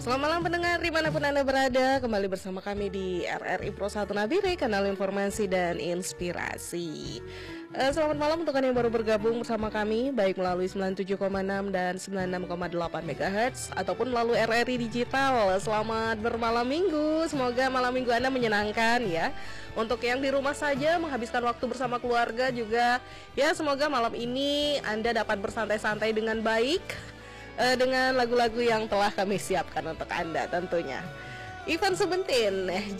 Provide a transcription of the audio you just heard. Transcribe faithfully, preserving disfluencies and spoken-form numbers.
Selamat malam pendengar dimanapun Anda berada. Kembali bersama kami di R R I Pro satu Nabire, kanal informasi dan inspirasi. uh, Selamat malam untuk Anda yang baru bergabung bersama kami, baik melalui sembilan puluh tujuh koma enam dan sembilan puluh enam koma delapan megahertz ataupun melalui R R I Digital. Selamat bermalam minggu. Semoga malam minggu Anda menyenangkan ya. Untuk yang di rumah saja menghabiskan waktu bersama keluarga juga, ya semoga malam ini Anda dapat bersantai-santai dengan baik, uh, dengan lagu-lagu yang telah kami siapkan untuk Anda tentunya. Ivan Sebentin,